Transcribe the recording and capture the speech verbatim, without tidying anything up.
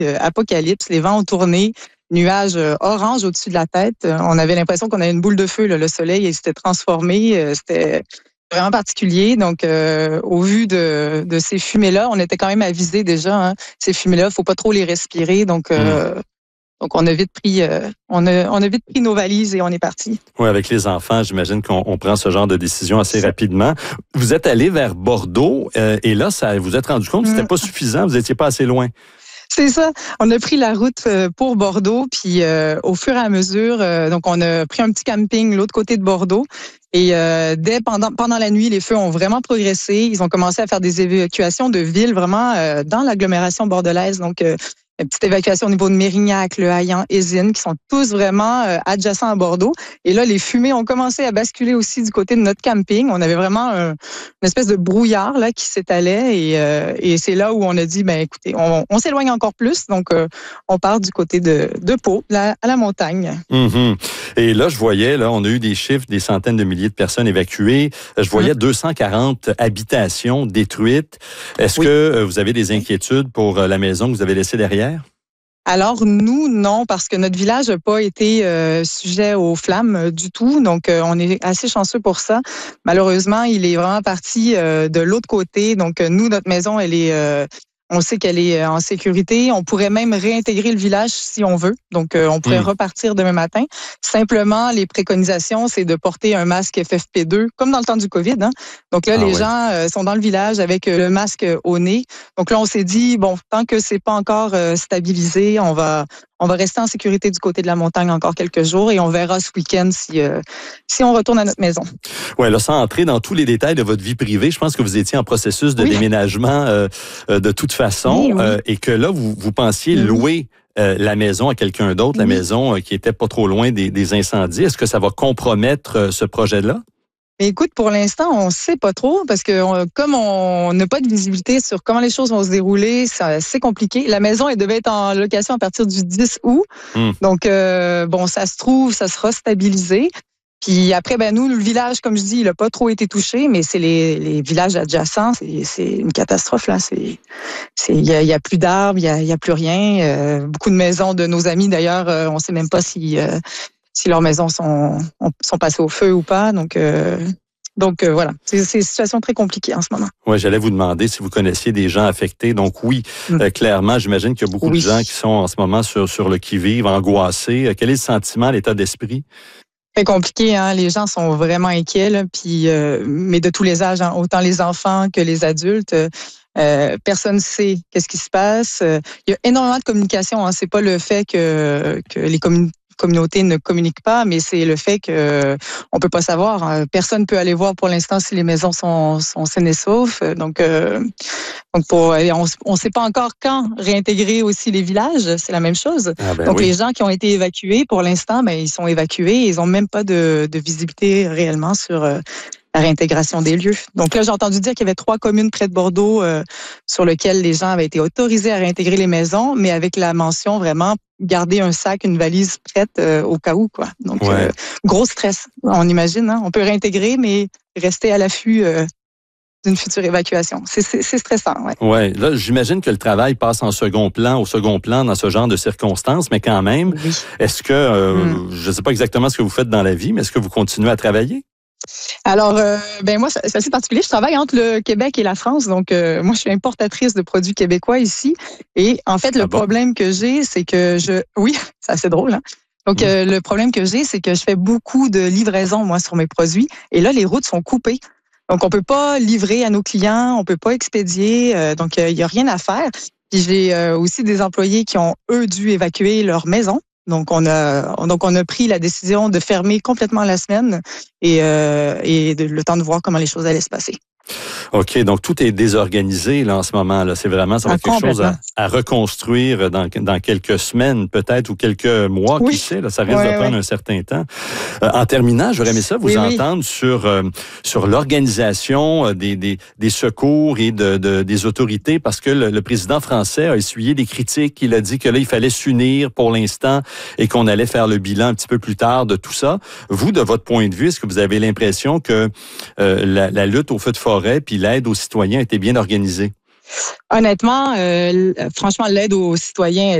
euh, apocalypse. Les vents ont tourné, nuages euh, orange au-dessus de la tête. Euh, on avait l'impression qu'on avait une boule de feu. Là. Le soleil il s'était transformé. Euh, c'était vraiment particulier. Donc, euh, au vu de, de ces fumées-là, on était quand même avisés déjà. Hein. Ces fumées-là, il faut pas trop les respirer. Donc, euh, mmh. donc on a vite pris, euh, on a, on a vite pris nos valises et on est parti. Oui, avec les enfants, j'imagine qu'on on prend ce genre de décision assez rapidement. Vous êtes allé vers Bordeaux euh, et là, ça, vous êtes rendu compte que c'était mmh. pas suffisant. Vous étiez pas assez loin. C'est ça. On a pris la route pour Bordeaux, puis euh, au fur et à mesure, euh, donc on a pris un petit camping de l'autre côté de Bordeaux. Et euh, dès pendant pendant la nuit, les feux ont vraiment progressé. Ils ont commencé à faire des évacuations de villes vraiment euh, dans l'agglomération bordelaise. Donc euh, une petite évacuation au niveau de Mérignac, Le Haillan, Ézine, qui sont tous vraiment euh, adjacents à Bordeaux. Et là, les fumées ont commencé à basculer aussi du côté de notre camping. On avait vraiment euh, une espèce de brouillard là qui s'étalait. Et, euh, et c'est là où on a dit, ben écoutez, on, on s'éloigne encore plus. Donc, euh, on part du côté de, de Pau, là, à la montagne. Mm-hmm. Et là, je voyais, là, on a eu des chiffres, des centaines de milliers de personnes évacuées. Je voyais mmh. deux cent quarante habitations détruites. Est-ce oui. que vous avez des inquiétudes pour la maison que vous avez laissée derrière? Alors, nous, non, parce que notre village n'a pas été euh, sujet aux flammes euh, du tout. Donc, euh, on est assez chanceux pour ça. Malheureusement, il est vraiment parti euh, de l'autre côté. Donc, euh, nous, notre maison, elle est... Euh, on sait qu'elle est en sécurité. On pourrait même réintégrer le village si on veut. Donc, euh, on pourrait mmh. repartir demain matin. Simplement, les préconisations, c'est de porter un masque F F P deux, comme dans le temps du COVID. Hein. Donc là, ah, les oui. gens euh, sont dans le village avec le masque au nez. Donc là, on s'est dit, bon, tant que c'est pas encore euh, stabilisé, on va... On va rester en sécurité du côté de la montagne encore quelques jours et on verra ce week-end si, euh, si on retourne à notre maison. Oui, là, sans entrer dans tous les détails de votre vie privée, je pense que vous étiez en processus de oui. déménagement euh, de toute façon oui, oui. Euh, et que là, vous, vous pensiez oui. louer euh, la maison à quelqu'un d'autre, oui. la maison euh, qui était pas trop loin des, des incendies. Est-ce que ça va compromettre euh, ce projet-là? Mais écoute, pour l'instant, on ne sait pas trop parce que on, comme on n'a pas de visibilité sur comment les choses vont se dérouler, c'est compliqué. La maison, elle devait être en location à partir du dix août. Mmh. Donc, euh, bon, ça se trouve, ça sera stabilisé. Puis après, ben nous, le village, comme je dis, il n'a pas trop été touché, mais c'est les, les villages adjacents, c'est une catastrophe là. C'est, c'est, il y a, y a plus d'arbres, il y a, y a plus rien. Euh, beaucoup de maisons de nos amis, d'ailleurs, euh, on ne sait même pas si euh, si leurs maisons sont sont passées au feu ou pas. Donc euh, donc euh, voilà, c'est, c'est une situation très compliquée en ce moment. Oui, j'allais vous demander si vous connaissiez des gens affectés. Donc oui, mmh. euh, clairement, j'imagine qu'il y a beaucoup oui. de gens qui sont en ce moment sur sur le qui-vive, angoissés. Quel est le sentiment, l'état d'esprit? C'est compliqué, hein. Les gens sont vraiment inquiets, là, puis euh, mais de tous les âges, hein, autant les enfants que les adultes. Euh, personne ne sait qu'est-ce qui se passe. Euh, il y a énormément de communication. Hein. C'est pas le fait que que les communautés communauté ne communique pas, mais c'est le fait que on peut pas savoir. Personne peut aller voir pour l'instant si les maisons sont, sont saines et sauves. Donc, euh, donc pour, on on sait pas encore quand réintégrer aussi les villages. C'est la même chose. Ah ben donc oui. les gens qui ont été évacués, pour l'instant, ben ils sont évacués. Ils ont même pas de, de visibilité réellement sur euh, la réintégration des lieux. Donc là, j'ai entendu dire qu'il y avait trois communes près de Bordeaux euh, sur lesquelles les gens avaient été autorisés à réintégrer les maisons, mais avec la mention vraiment garder un sac, une valise prête euh, au cas où, quoi. Donc, ouais. euh, gros stress, on imagine. Hein? On peut réintégrer, mais rester à l'affût euh, d'une future évacuation. C'est, c'est, c'est stressant, ouais. Ouais. Là, j'imagine que le travail passe en second plan, au second plan dans ce genre de circonstances, mais quand même, oui. est-ce que, euh, hum. je ne sais pas exactement ce que vous faites dans la vie, mais est-ce que vous continuez à travailler? Alors, euh, ben moi, c'est assez particulier. Je travaille entre le Québec et la France, donc euh, moi, je suis importatrice de produits québécois ici. Et en fait, le ah bon? problème que j'ai, c'est que je, oui, c'est assez drôle. Hein? Donc, mmh. euh, le problème que j'ai, c'est que je fais beaucoup de livraisons moi sur mes produits, et là, les routes sont coupées. Donc, on peut pas livrer à nos clients, on peut pas expédier, euh, donc il euh, y a rien à faire. Puis j'ai euh, aussi des employés qui ont eux dû évacuer leur maison. Donc on a donc on a pris la décision de fermer complètement la semaine et euh, et de, le temps de voir comment les choses allaient se passer. OK, donc tout est désorganisé là en ce moment là, c'est vraiment ça va être quelque chose à, à reconstruire dans dans quelques semaines peut-être ou quelques mois, oui. qui sait là, ça risque ouais, de prendre ouais. un certain temps. Euh, en terminant, j'aurais aimé ça vous oui, entendre oui. sur euh, sur l'organisation des des des secours et de, de des autorités parce que le, le président français a essuyé des critiques, il a dit que là il fallait s'unir pour l'instant et qu'on allait faire le bilan un petit peu plus tard de tout ça. Vous de votre point de vue, est-ce que vous avez l'impression que euh, la, la lutte au feu de forêt puis l'aide aux citoyens était bien organisée? Honnêtement, euh, franchement, l'aide aux citoyens